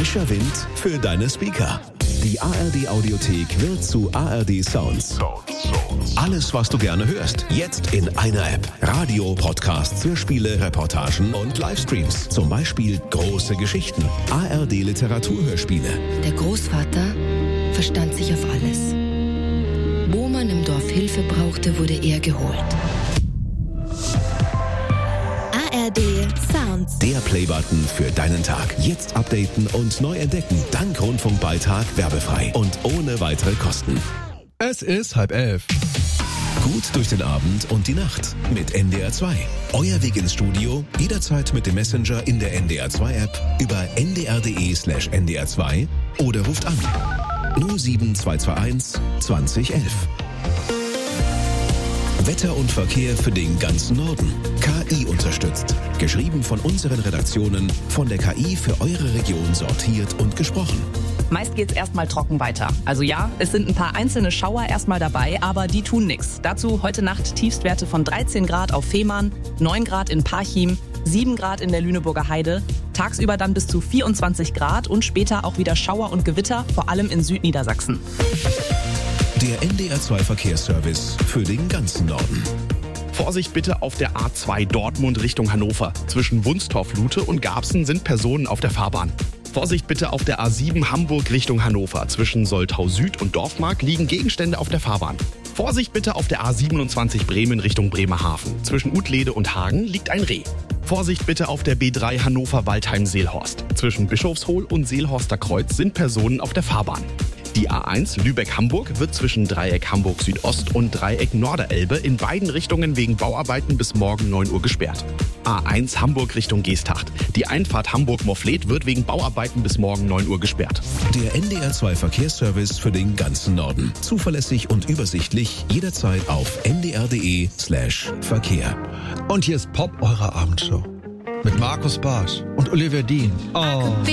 Frischer Wind für deine Speaker. Die ARD Audiothek wird zu ARD Sounds. Alles, was du gerne hörst, jetzt in einer App. Radio, Podcasts, Hörspiele, Reportagen und Livestreams. Zum Beispiel Große Geschichten, ARD Literaturhörspiele. Der Großvater verstand sich auf alles. Wo man im Dorf Hilfe brauchte, wurde er geholt. ARD Sounds. Der Playbutton für deinen Tag. Jetzt updaten und neu entdecken. Dank Rundfunkbeitrag werbefrei und ohne weitere Kosten. Es ist 10:30. Gut durch den Abend und die Nacht mit NDR 2. Euer Weg ins Studio, jederzeit mit dem Messenger in der NDR 2 App über ndr.de/ndr2 oder ruft an 07221 2011. Wetter und Verkehr für den ganzen Norden. KI unterstützt. Geschrieben von unseren Redaktionen, von der KI für eure Region sortiert und gesprochen. Meist geht's erstmal trocken weiter. Also ja, es sind ein paar einzelne Schauer erstmal dabei, aber die tun nix. Dazu heute Nacht Tiefstwerte von 13 Grad auf Fehmarn, 9 Grad in Parchim, 7 Grad in der Lüneburger Heide, tagsüber dann bis zu 24 Grad und später auch wieder Schauer und Gewitter, vor allem in Südniedersachsen. Der NDR 2 Verkehrsservice für den ganzen Norden. Vorsicht bitte auf der A2 Dortmund Richtung Hannover. Zwischen Wunstorf-Lute und Garbsen sind Personen auf der Fahrbahn. Vorsicht bitte auf der A7 Hamburg Richtung Hannover. Zwischen Soltau Süd und Dorfmark liegen Gegenstände auf der Fahrbahn. Vorsicht bitte auf der A27 Bremen Richtung Bremerhaven. Zwischen Utlede und Hagen liegt ein Reh. Vorsicht bitte auf der B3 Hannover-Waldheim-Seelhorst. Zwischen Bischofshohl und Seelhorster Kreuz sind Personen auf der Fahrbahn. Die A1 Lübeck-Hamburg wird zwischen Dreieck Hamburg-Südost und Dreieck Norderelbe in beiden Richtungen wegen Bauarbeiten bis morgen 9 Uhr gesperrt. A1 Hamburg Richtung Geesthacht. Die Einfahrt Hamburg-Morfleet wird wegen Bauarbeiten bis morgen 9 Uhr gesperrt. Der NDR 2 Verkehrsservice für den ganzen Norden. Zuverlässig und übersichtlich, jederzeit auf ndr.de/Verkehr. Und hier ist Pop, eure Abendshow. Mit Markus Barsch und Olivia Dean. Oh.